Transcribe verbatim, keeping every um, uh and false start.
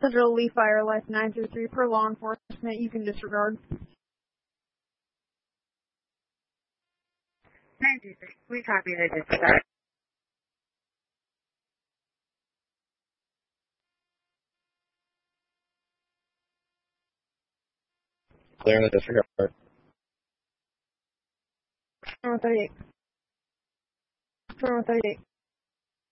Digital Lee Fire Life nine through three per law enforcement. You can disregard. nine two three. We copy the disregard. Clear in the disregard. thirty-eight. thirty-eight.